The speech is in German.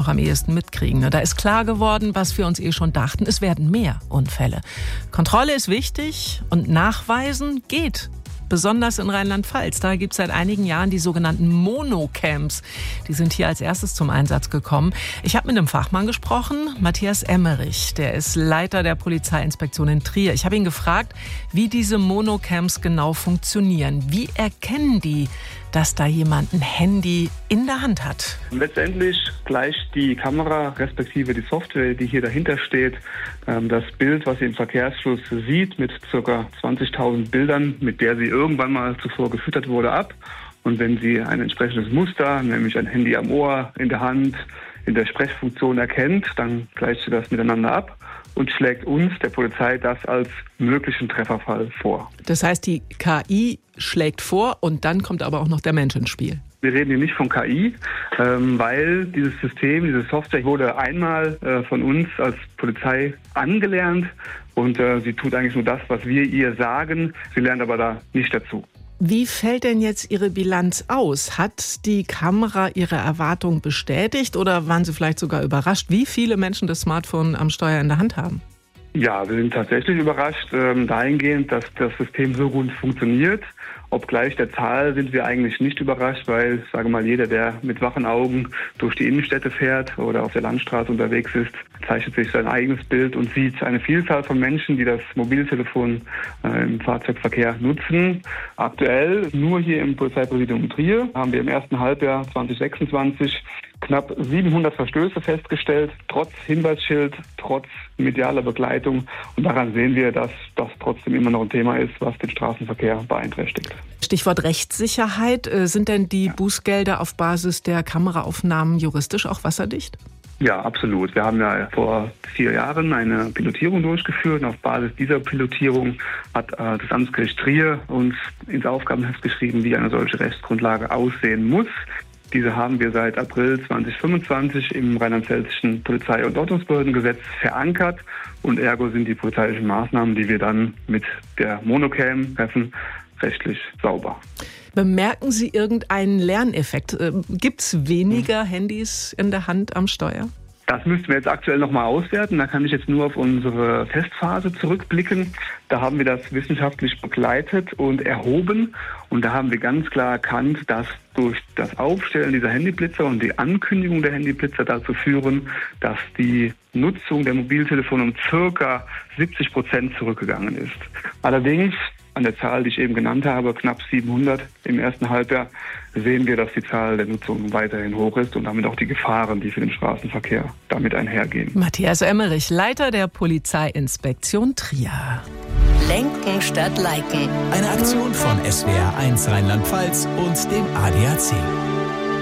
am ehesten mitkriegen. Da ist klar geworden, was wir uns schon dachten, es werden mehr Unfälle. Kontrolle ist wichtig und nachweisen geht. Besonders in Rheinland-Pfalz. Da gibt es seit einigen Jahren die sogenannten Monocams. Die sind hier als erstes zum Einsatz gekommen. Ich habe mit einem Fachmann gesprochen, Matthias Emmerich. Der ist Leiter der Polizeiinspektion in Trier. Ich habe ihn gefragt, wie diese Monocams genau funktionieren. Wie erkennen die, dass da jemand ein Handy in der Hand hat? Letztendlich gleicht die Kamera respektive die Software, die hier dahinter steht, das Bild, was sie im Verkehrsfluss sieht, mit ca. 20.000 Bildern, mit der sie irgendwann mal zuvor gefüttert wurde, ab. Und wenn sie ein entsprechendes Muster, nämlich ein Handy am Ohr, in der Hand, in der Sprechfunktion erkennt, dann gleicht sie das miteinander ab und schlägt uns, der Polizei, das als möglichen Trefferfall vor. Das heißt, die KI schlägt vor und dann kommt aber auch noch der Mensch ins Spiel. Wir reden hier nicht von KI, weil dieses System, diese Software wurde einmal von uns als Polizei angelernt und sie tut eigentlich nur das, was wir ihr sagen. Sie lernt aber da nicht dazu. Wie fällt denn jetzt Ihre Bilanz aus? Hat die Kamera Ihre Erwartung bestätigt oder waren Sie vielleicht sogar überrascht, wie viele Menschen das Smartphone am Steuer in der Hand haben? Ja, wir sind tatsächlich überrascht dahingehend, dass das System so gut funktioniert. Obgleich der Zahl sind wir eigentlich nicht überrascht, weil, sage mal, jeder, der mit wachen Augen durch die Innenstädte fährt oder auf der Landstraße unterwegs ist, zeichnet sich sein eigenes Bild und sieht eine Vielzahl von Menschen, die das Mobiltelefon im Fahrzeugverkehr nutzen. Aktuell, nur hier im Polizeipräsidium Trier, haben wir im ersten Halbjahr 2026 knapp 700 Verstöße festgestellt, trotz Hinweisschild, trotz medialer Begleitung. Und daran sehen wir, dass das trotzdem immer noch ein Thema ist, was den Straßenverkehr beeinträchtigt. Stichwort Rechtssicherheit. Sind denn die Bußgelder auf Basis der Kameraaufnahmen juristisch auch wasserdicht? Ja, absolut. Wir haben ja vor 4 Jahren eine Pilotierung durchgeführt. Und auf Basis dieser Pilotierung hat das Amtsgericht Trier uns ins Aufgabenheft geschrieben, wie eine solche Rechtsgrundlage aussehen muss. Diese haben wir seit April 2025 im rheinland-pfälzischen Polizei- und Ordnungsbehördengesetz verankert. Und ergo sind die polizeilichen Maßnahmen, die wir dann mit der Monocam treffen, rechtlich sauber. Bemerken Sie irgendeinen Lerneffekt? Gibt es weniger Handys in der Hand am Steuer? Das müssten wir jetzt aktuell nochmal auswerten. Da kann ich jetzt nur auf unsere Testphase zurückblicken. Da haben wir das wissenschaftlich begleitet und erhoben. Und da haben wir ganz klar erkannt, dass durch das Aufstellen dieser Handyblitzer und die Ankündigung der Handyblitzer dazu führen, dass die Nutzung der Mobiltelefone um ca. 70% zurückgegangen ist. Allerdings an der Zahl, die ich eben genannt habe, knapp 700 im ersten Halbjahr, sehen wir, dass die Zahl der Nutzung weiterhin hoch ist und damit auch die Gefahren, die für den Straßenverkehr damit einhergehen. Matthias Emmerich, Leiter der Polizeiinspektion Trier. Lenken statt Liken. Eine Aktion von SWR1 Rheinland-Pfalz und dem ADAC.